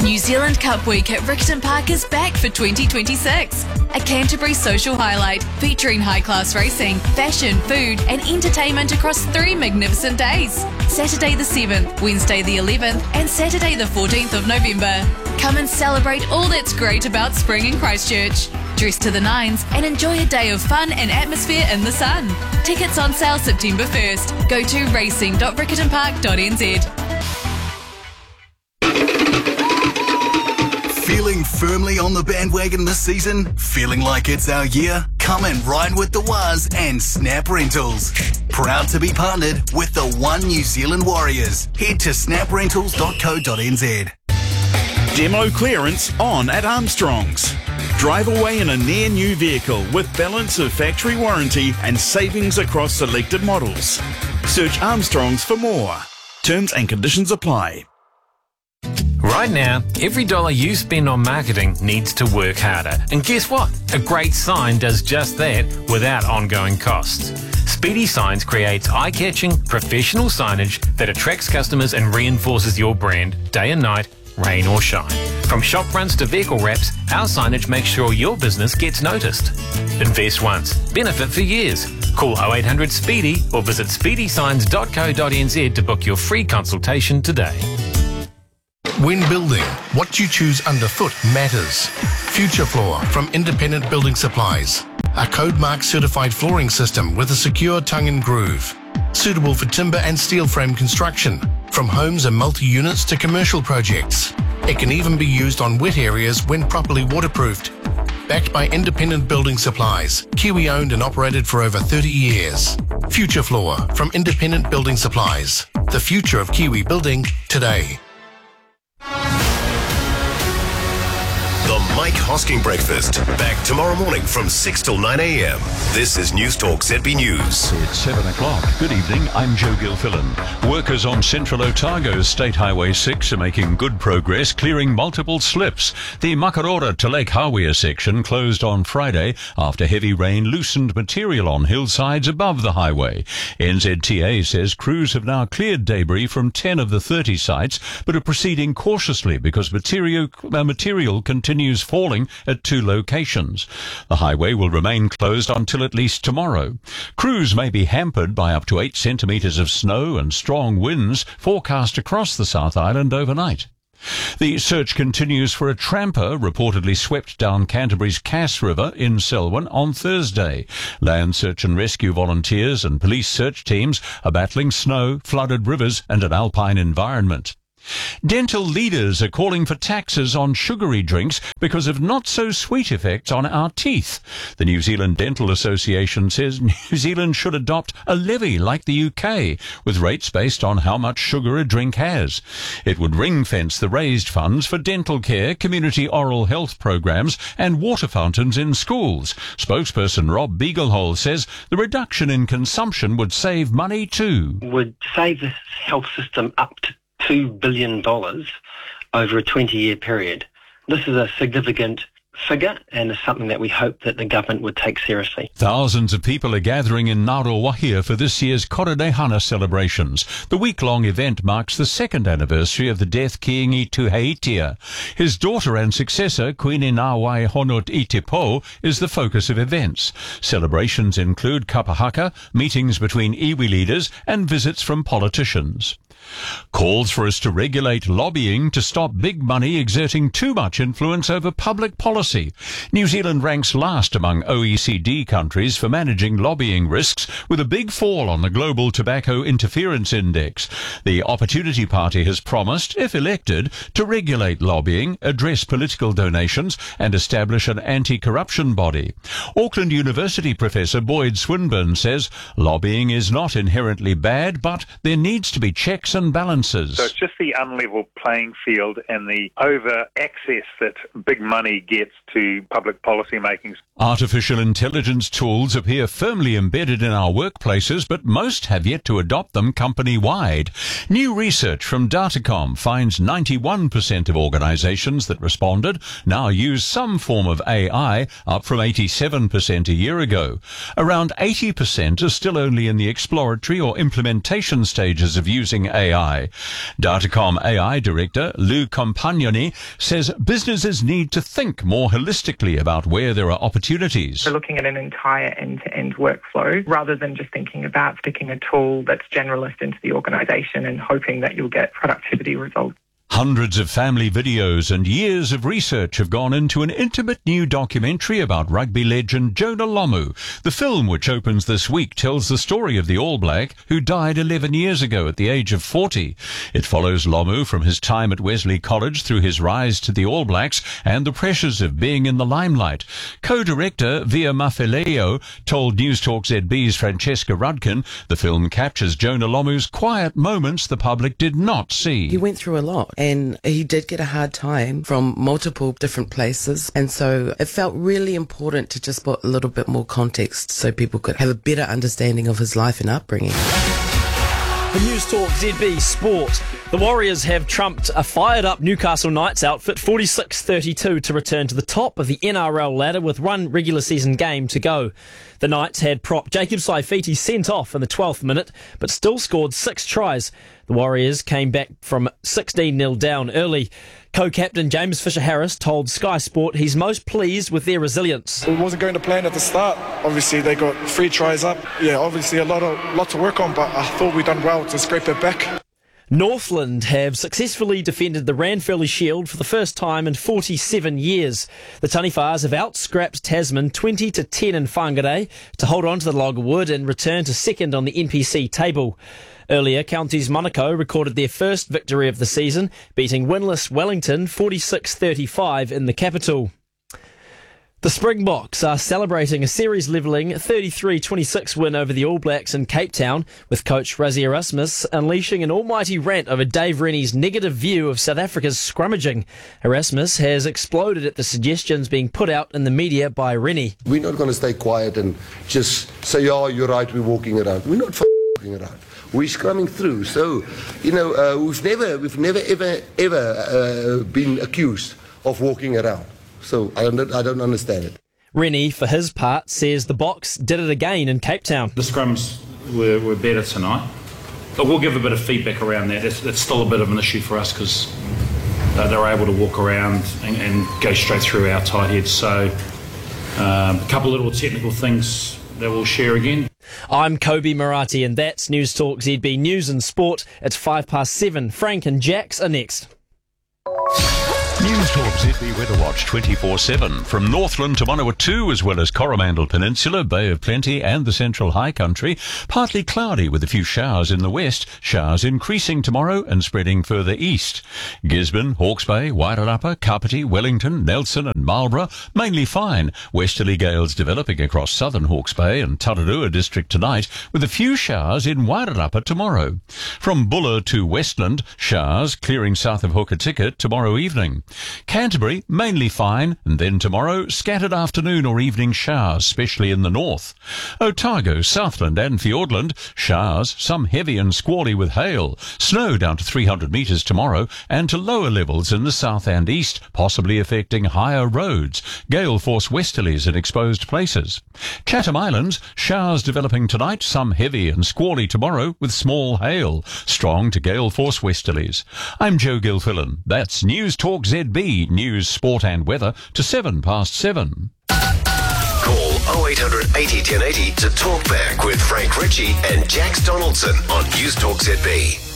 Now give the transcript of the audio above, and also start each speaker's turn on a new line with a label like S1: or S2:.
S1: New Zealand Cup Week at Riccarton Park is back for 2026. A Canterbury social highlight featuring high-class racing, fashion, food and entertainment across 3 magnificent days. Saturday the 7th, Wednesday the 11th and Saturday the 14th of November. Come and celebrate all that's great about spring in Christchurch. Dress to the nines and enjoy a day of fun and atmosphere in the sun. Tickets on sale September 1st. Go to racing.riccartonpark.nz.
S2: Feeling firmly on the bandwagon this season? Feeling like it's our year? Come and ride with the Waz and Snap Rentals. Proud to be partnered with the One New Zealand Warriors. Head to snaprentals.co.nz.
S3: Demo clearance on at Armstrong's. Drive away in a near new vehicle with balance of factory warranty and savings across selected models. Search Armstrong's for more. Terms and conditions apply.
S4: Right now, every dollar you spend on marketing needs to work harder. And guess what? A great sign does just that without ongoing costs. Speedy Signs creates eye-catching, professional signage that attracts customers and reinforces your brand day and night, rain or shine. From shop fronts to vehicle wraps, our signage makes sure your business gets noticed. Invest once, benefit for years. Call 0800 SPEEDY or visit speedysigns.co.nz to book your free consultation today.
S5: When building, what you choose underfoot matters. Future Floor from Independent Building Supplies. A code mark certified flooring system with a secure tongue and groove. Suitable for timber and steel frame construction, from homes and multi-units to commercial projects. It can even be used on wet areas when properly waterproofed. Backed by Independent Building Supplies, Kiwi owned and operated for over 30 years. Future Floor from Independent Building Supplies. The future of Kiwi building today.
S6: The Mike Hosking Breakfast. Back tomorrow morning from 6 till 9 a.m. This is News Talk ZB News.
S7: It's 7 o'clock. Good evening. I'm Joe Gilfillan. Workers on Central Otago State Highway 6 are making good progress clearing multiple slips. The Makarora to Lake Hawea section closed on Friday after heavy rain loosened material on hillsides above the highway. NZTA says crews have now cleared debris from 10 of the 30 sites, but are proceeding cautiously because material continues falling at 2 locations. The highway will remain closed until at least tomorrow. Crews may be hampered by up to 8 centimetres of snow and strong winds forecast across the South Island overnight. The search continues for a tramper reportedly swept down Canterbury's Cass River in Selwyn on Thursday. Land search and rescue volunteers and police search teams are battling snow, flooded rivers and an alpine environment. Dental leaders are calling for taxes on sugary drinks because of not-so-sweet effects on our teeth. The New Zealand Dental Association says New Zealand should adopt a levy like the UK, with rates based on how much sugar a drink has. It would ring-fence the raised funds for dental care, community oral health programs and water fountains in schools. Spokesperson Rob Beaglehole says the reduction in consumption would save money too.
S8: Would save the health system up to $2 billion over a 20-year period. This is a significant figure and is something that we hope that the government would take seriously.
S7: Thousands of people are gathering in Ngaruawahia for this year's Koronehana celebrations. The week-long event marks the 2nd anniversary of the death Kiingi Tuheitia. His daughter and successor, Queen Inawai Honot-Itipo, is the focus of events. Celebrations include kapahaka, meetings between iwi leaders and visits from politicians. Calls for us to regulate lobbying to stop big money exerting too much influence over public policy. New Zealand ranks last among OECD countries for managing lobbying risks, with a big fall on the Global Tobacco Interference Index. The Opportunity Party has promised, if elected, to regulate lobbying, address political donations and establish an anti-corruption body. Auckland University Professor Boyd Swinburne says lobbying is not inherently bad, but there needs to be checks and balances.
S9: So it's just the unlevel playing field and the over access that big money gets to public policy making.
S7: Artificial intelligence tools appear firmly embedded in our workplaces, but most have yet to adopt them company-wide. New research from Datacom finds 91% of organisations that responded now use some form of AI, up from 87% a year ago. Around 80% are still only in the exploratory or implementation stages of using AI. AI. Datacom AI Director Lou Compagnoni says businesses need to think more holistically about where there are opportunities.
S10: We're looking at an entire end-to-end workflow rather than just thinking about sticking a tool that's generalist into the organisation and hoping that you'll get productivity results.
S7: Hundreds of family videos and years of research have gone into an intimate new documentary about rugby legend Jonah Lomu. The film, which opens this week, tells the story of the All Black who died 11 years ago at the age of 40. It follows Lomu from his time at Wesley College through his rise to the All Blacks and the pressures of being in the limelight. Co-director Via Mafileo told Newstalk ZB's Francesca Rudkin the film captures Jonah Lomu's quiet moments the public did not see.
S11: He went through a lot. And he did get a hard time from multiple different places. And so it felt really important to just put a little bit more context so people could have a better understanding of his life and upbringing.
S12: For Newstalk ZB Sport, the Warriors have trumped a fired-up Newcastle Knights outfit 46-32 to return to the top of the NRL ladder with one regular season game to go. The Knights had prop Jacob Saifiti sent off in the 12th minute, but still scored 6 tries. The Warriors came back from 16-0 down early. Co-captain James Fisher-Harris told Sky Sport he's most pleased with their resilience.
S13: It wasn't going to plan at the start. Obviously, they got 3 tries up. Yeah, obviously a lot to work on, but I thought we'd done well to scrape it back.
S12: Northland have successfully defended the Ranfurly Shield for the first time in 47 years. The Taniwhas have outscrapped Tasman 20-10 in Whangarei to hold on to the log of wood and return to second on the NPC table. Earlier, Counties Monaco recorded their first victory of the season, beating winless Wellington 46-35 in the capital. The Springboks are celebrating a series-levelling 33-26 win over the All Blacks in Cape Town, with coach Rassie Erasmus unleashing an almighty rant over Dave Rennie's negative view of South Africa's scrummaging. Erasmus has exploded at the suggestions being put out in the media by Rennie.
S14: We're not going to stay quiet and just say, "Yeah, you're right, we're walking around." We're not walking around. We're scrumming through. So, we've never ever been accused of walking around. So I don't understand it.
S12: Rennie, for his part, says the Boks did it again in Cape Town.
S15: The scrums were better tonight, but we'll give a bit of feedback around that. That's still a bit of an issue for us because they were able to walk around and go straight through our tight heads. So a couple of little technical things that we'll share again.
S12: I'm Kobe Marathi, and that's Newstalk ZB News and Sport. It's 7:05. Frank and Jax are next.
S7: Newstalk ZB Weather Watch 24/7 from Northland to Manawatu, as well as Coromandel Peninsula, Bay of Plenty and the Central High Country. Partly cloudy with a few showers in the west, showers increasing tomorrow and spreading further east. Gisborne, Hawke's Bay, Wairarapa, Kapiti, Wellington, Nelson and Marlborough mainly fine. Westerly gales developing across southern Hawke's Bay and Tararua district tonight, with a few showers in Wairarapa tomorrow. From Buller to Westland, showers clearing south of Hokitika tomorrow evening. Canterbury, mainly fine, and then tomorrow, scattered afternoon or evening showers, especially in the north. Otago, Southland and Fiordland, showers, some heavy and squally with hail. Snow down to 300 metres tomorrow, and to lower levels in the south and east, possibly affecting higher roads. Gale force westerlies in exposed places. Chatham Islands, showers developing tonight, some heavy and squally tomorrow, with small hail. Strong to gale force westerlies. I'm Joe Gilfillan. That's Newstalk ZB, News, Sport and Weather to 7:07.
S6: Call 0800 80 1080 to talk back with Frank Ritchie and Jax Donaldson on Newstalk ZB.